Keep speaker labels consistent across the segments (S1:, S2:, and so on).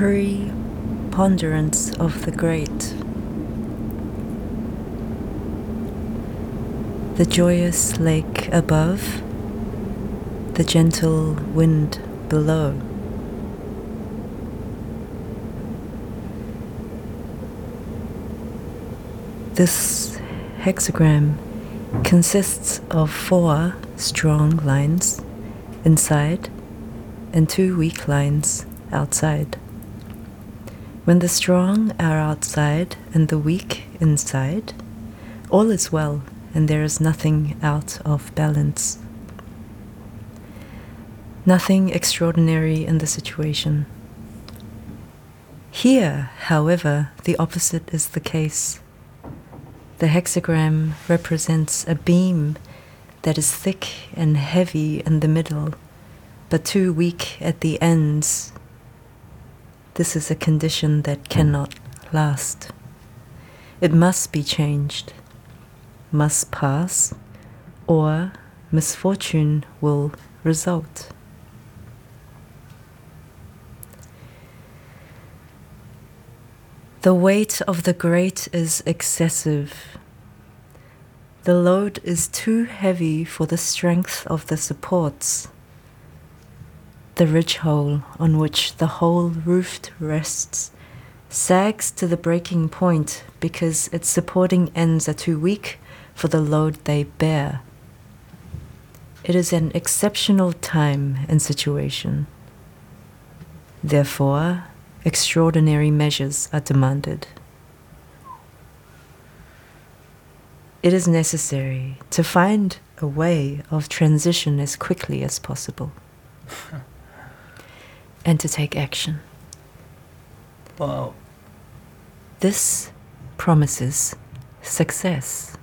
S1: preponderance of the great, the joyous lake above, the gentle wind below. This hexagram consists of 4 strong lines inside and 2 weak lines outside. When the strong are outside and the weak inside, all is well and there is nothing out of balance. Nothing extraordinary in the situation. Here, however, the opposite is the case. The hexagram represents a beam that is thick and heavy in the middle, but too weak at the ends. This is a condition that cannot last. It must be changed, must pass, or misfortune will result. The weight of the great is excessive. The load is too heavy for the strength of the supports. The ridge hole on which the whole roof rests sags to the breaking point because its supporting ends are too weak for the load they bear. It is an exceptional time and situation. Therefore, extraordinary measures are demanded. It is necessary to find a way of transition as quickly as possible and to take action.
S2: Wow.
S1: This promises success.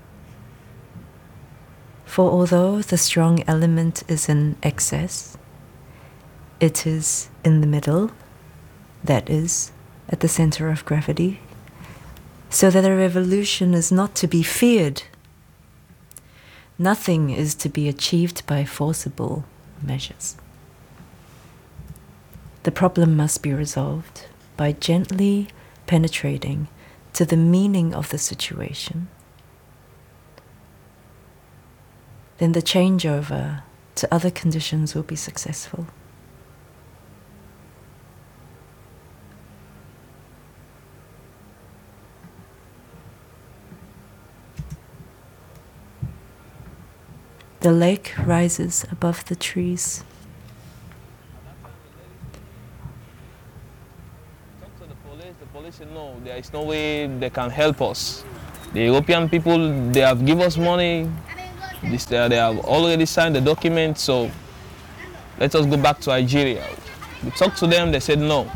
S1: For although the strong element is in excess, it is in the middle, that is, at the center of gravity, so that a revolution is not to be feared. Nothing is to be achieved by forcible measures. The problem must be resolved by gently penetrating to the meaning of the situation. Then the changeover to other conditions will be successful. The lake rises above the trees.
S3: Talk to the police. The police said no, there is no way they can help us. The European people, they have given us money. They have already signed the document, so let us go back to Algeria. We talked to them, they said no.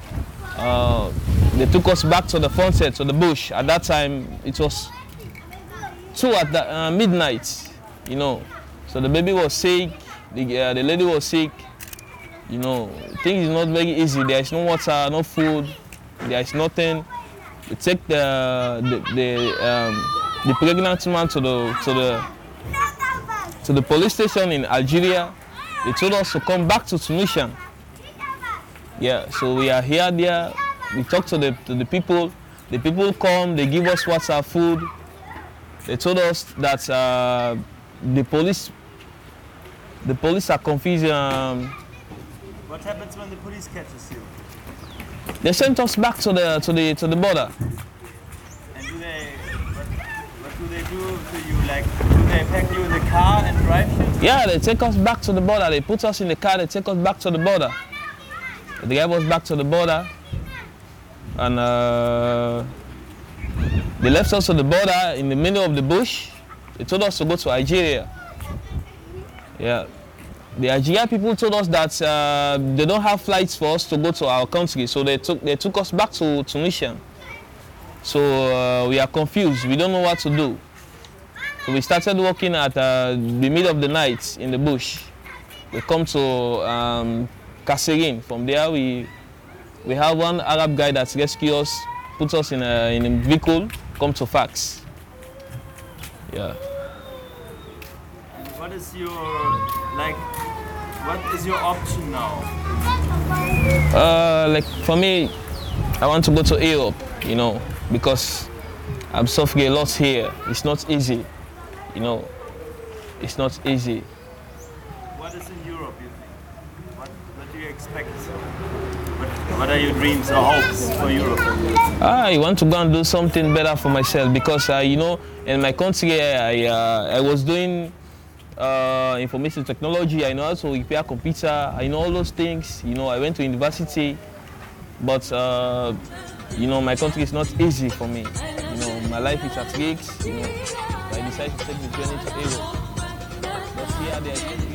S3: They took us back to the sunset, to the bush. At that time, it was 2 at the, midnight, you know. So the baby was sick, the lady was sick, you know. Things is not very easy. There is no water, no food, there is nothing. We take the pregnant woman to the police station in Algeria. They told us to come back to Tunisia. Yeah, so we are here there. We talk to the people. The people come, they give us water, food. They told us that the police are confused.
S2: What happens when the police catches you?
S3: They sent us back to the border.
S2: And what do they do to you? Like, do they pack you in the car and drive you?
S3: Yeah, they take us back to the border. They put us in the car. They take us back to the border. They drive us back to the border, and they left us to the border in the middle of the bush. They told us to go to Algeria. Yeah. The Algeria people told us that they don't have flights for us to go to our country, so they took us back to Tunisia. So we are confused. We don't know what to do. So we started walking at the middle of the night in the bush. We come to Kasserine. From there, we have one Arab guy that rescued us, put us in a vehicle, come to Fax. Yeah.
S2: What is your option now?
S3: Like for me, I want to go to Europe, you know, because I'm suffering a lot here. It's not easy, you know. It's not easy.
S2: What is in Europe, you think? What do you expect? What are your dreams or hopes for Europe?
S3: I want to go and do something better for myself because, you know, in my country, I was doing information technology. I know how to repair computer. I know all those things. You know, I went to university, but you know, my country is not easy for me. You know, my life is at risk. You know, I decided to take the journey to Europe. But here,